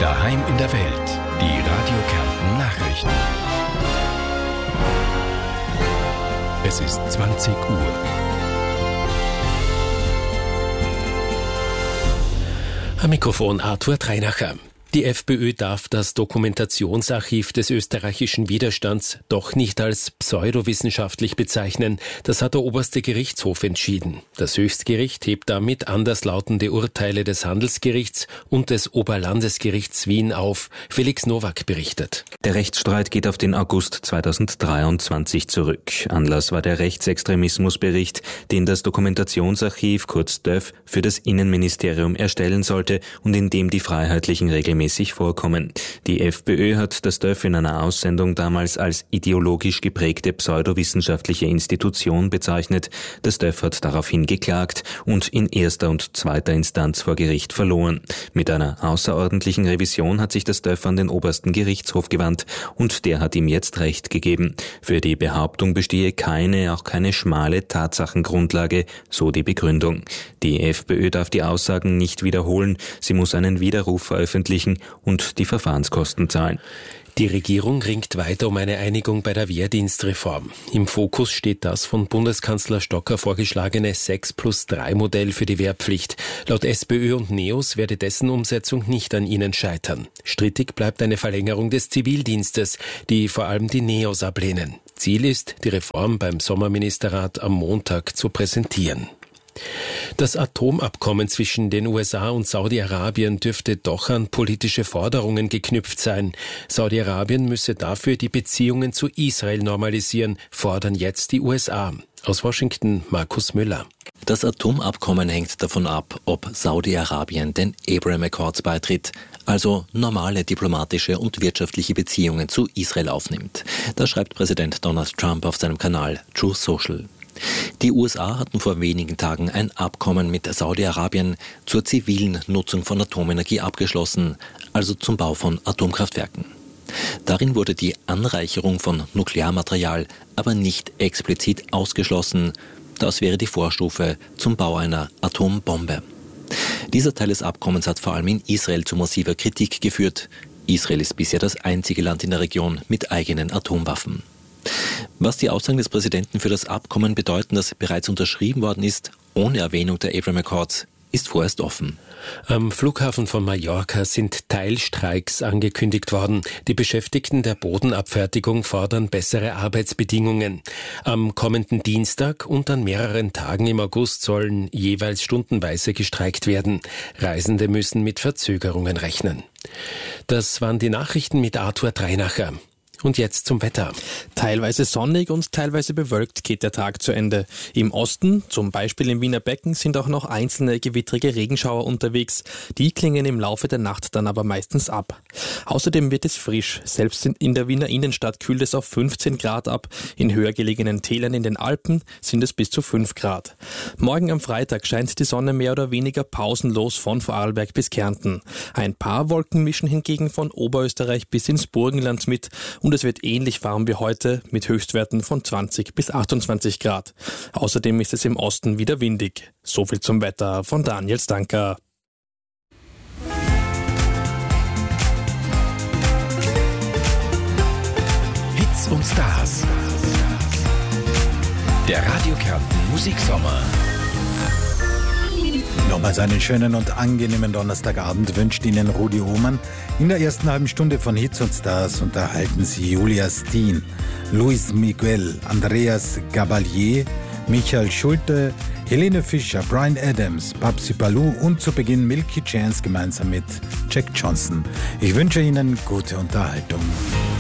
Daheim in der Welt. Die Radio Kärnten Nachrichten. Es ist 20 Uhr. Am Mikrofon Arthur Treinacher. Die FPÖ darf das Dokumentationsarchiv des österreichischen Widerstands doch nicht als pseudowissenschaftlich bezeichnen. Das hat der oberste Gerichtshof entschieden. Das Höchstgericht hebt damit anderslautende Urteile des Handelsgerichts und des Oberlandesgerichts Wien auf. Felix Nowak berichtet. Der Rechtsstreit geht auf den August 2023 zurück. Anlass war der Rechtsextremismusbericht, den das Dokumentationsarchiv, kurz DÖF, für das Innenministerium erstellen sollte und in dem die Freiheitlichen regelmäßig vorkommen. Die FPÖ hat das DÖF in einer Aussendung damals als ideologisch geprägte pseudowissenschaftliche Institution bezeichnet. Das DÖF hat daraufhin geklagt und in erster und zweiter Instanz vor Gericht verloren. Mit einer außerordentlichen Revision hat sich das DÖF an den obersten Gerichtshof gewandt und der hat ihm jetzt Recht gegeben. Für die Behauptung bestehe keine, auch keine schmale Tatsachengrundlage, so die Begründung. Die FPÖ darf die Aussagen nicht wiederholen, sie muss einen Widerruf veröffentlichen und die Verfahrenskosten zahlen. Die Regierung ringt weiter um eine Einigung bei der Wehrdienstreform. Im Fokus steht das von Bundeskanzler Stocker vorgeschlagene 6+3-Modell für die Wehrpflicht. Laut SPÖ und NEOS werde dessen Umsetzung nicht an ihnen scheitern. Strittig bleibt eine Verlängerung des Zivildienstes, die vor allem die NEOS ablehnen. Ziel ist, die Reform beim Sommerministerrat am Montag zu präsentieren. Das Atomabkommen zwischen den USA und Saudi-Arabien dürfte doch an politische Forderungen geknüpft sein. Saudi-Arabien müsse dafür die Beziehungen zu Israel normalisieren, fordern jetzt die USA. Aus Washington Markus Müller. Das Atomabkommen hängt davon ab, ob Saudi-Arabien den Abraham Accords beitritt, also normale diplomatische und wirtschaftliche Beziehungen zu Israel aufnimmt. Das schreibt Präsident Donald Trump auf seinem Kanal Truth Social. Die USA hatten vor wenigen Tagen ein Abkommen mit Saudi-Arabien zur zivilen Nutzung von Atomenergie abgeschlossen, also zum Bau von Atomkraftwerken. Darin wurde die Anreicherung von Nuklearmaterial aber nicht explizit ausgeschlossen. Das wäre die Vorstufe zum Bau einer Atombombe. Dieser Teil des Abkommens hat vor allem in Israel zu massiver Kritik geführt. Israel ist bisher das einzige Land in der Region mit eigenen Atomwaffen. Was die Aussagen des Präsidenten für das Abkommen bedeuten, das bereits unterschrieben worden ist, ohne Erwähnung der Abraham Accords, ist vorerst offen. Am Flughafen von Mallorca sind Teilstreiks angekündigt worden. Die Beschäftigten der Bodenabfertigung fordern bessere Arbeitsbedingungen. Am kommenden Dienstag und an mehreren Tagen im August sollen jeweils stundenweise gestreikt werden. Reisende müssen mit Verzögerungen rechnen. Das waren die Nachrichten mit Arthur Treinacher. Und jetzt zum Wetter. Teilweise sonnig und teilweise bewölkt geht der Tag zu Ende. Im Osten, zum Beispiel im Wiener Becken, sind auch noch einzelne gewittrige Regenschauer unterwegs. Die klingen im Laufe der Nacht dann aber meistens ab. Außerdem wird es frisch. Selbst in der Wiener Innenstadt kühlt es auf 15 Grad ab. In höher gelegenen Tälern in den Alpen sind es bis zu 5 Grad. Morgen am Freitag scheint die Sonne mehr oder weniger pausenlos von Vorarlberg bis Kärnten. Ein paar Wolken mischen hingegen von Oberösterreich bis ins Burgenland mit. Und es wird ähnlich warm wie heute mit Höchstwerten von 20 bis 28 Grad. Außerdem ist es im Osten wieder windig. So viel zum Wetter von Daniel Stanker. Hits und Stars. Der Radio Kärnten Musiksommer. Nochmals einen schönen und angenehmen Donnerstagabend wünscht Ihnen Rudi Ohmann. In der ersten halben Stunde von Hits und Stars unterhalten Sie Julia Steen, Luis Miguel, Andreas Gabalier, Michael Schulte, Helene Fischer, Bryan Adams, Babsy Ballou und zu Beginn Milky Chance gemeinsam mit Jack Johnson. Ich wünsche Ihnen gute Unterhaltung.